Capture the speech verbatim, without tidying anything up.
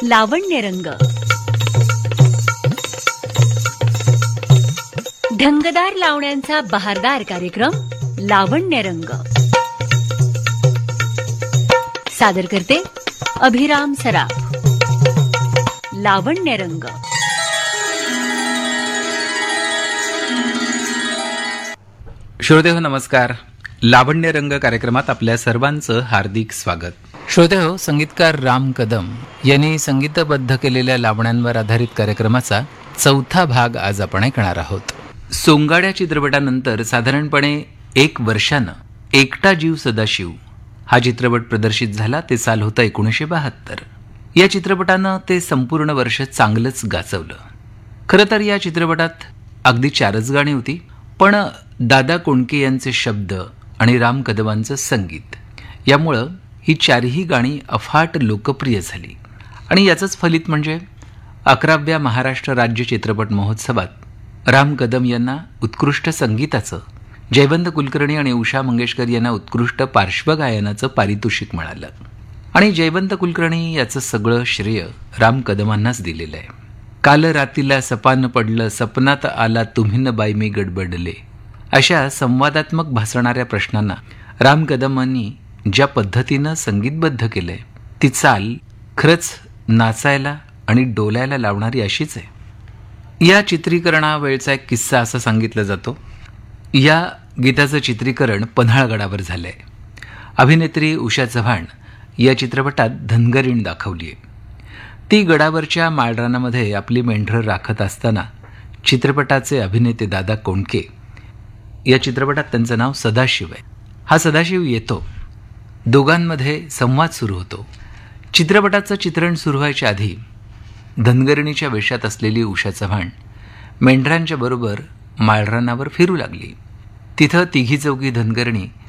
लावण्यरंग. ढंगदार लावण्यांचा बहारदार कार्यक्रम लावण्यरंग. सादर करते अभिराम सराफ. लावण्यरंग. श्रोतेहो नमस्कार. लावण्यरंग कार्यक्रमात आपल्या सर्वांचं हार्दिक स्वागत. श्रोतेहो, संगीतकार राम कदम यांनी संगीतबद्ध केलेल्या लावण्यांवर आधारित कार्यक्रमाचा चौथा भाग आज आपण ऐकणार आहोत. सोंगाड्या चित्रपटानंतर साधारणपणे एक वर्षानं एकटा जीव सदाशिव हा चित्रपट प्रदर्शित झाला. ते साल होतं एकोणीसशे बहात्तर. या चित्रपटानं ते संपूर्ण वर्ष चांगलंच गाजवलं. खरं तर या चित्रपटात अगदी चारच गाणी होती, पण दादा कोंडके यांचे शब्द आणि राम कदमांचं संगीत यामुळं ही चारही गाणी अफाट लोकप्रिय झाली. आणि याचंच फलित म्हणजे अकराव्या महाराष्ट्र राज्य चित्रपट महोत्सवात राम कदम यांना उत्कृष्ट संगीताचं, जयवंत कुलकर्णी आणि उषा मंगेशकर यांना उत्कृष्ट पार्श्वगायनाचं पारितोषिक मिळालं. आणि जयवंत कुलकर्णी याचं सगळं श्रेय राम कदमांनाच दिलेलं आहे. काल रातीला सपान पडलं, सपनात आला तुम्हीन बाई मी गडबडले, अशा संवादात्मक भासणाऱ्या प्रश्नांना राम कदमांनी ज्या पद्धतीनं संगीतबद्ध केलंय ती चाल खरंच नाचायला आणि डोलायला लावणारी अशीच आहे. या चित्रीकरणावेळचा एक किस्सा असा सांगितला जातो. या गीताचं चित्रीकरण पन्हाळगडावर झालंय. अभिनेत्री उषा चव्हाण या चित्रपटात धनगरीण दाखवली आहे. ती गडावरच्या माळरानामध्ये आपली मेंढरं राखत असताना चित्रपटाचे अभिनेते दादा कोंडके, या चित्रपटात त्यांचं नाव सदाशिव आहे, हा सदाशिव येतो. दोघांमध्ये संवाद सुरू होतो. चित्रपटाचं चित्रण सुरू व्हायच्या आधी धनगरणीच्या वेशात असलेली उषा चव्हाण मेंढरांच्या बरोबर माळरानावर फिरू लागली. तिथं तिघी चौघी धनगरणी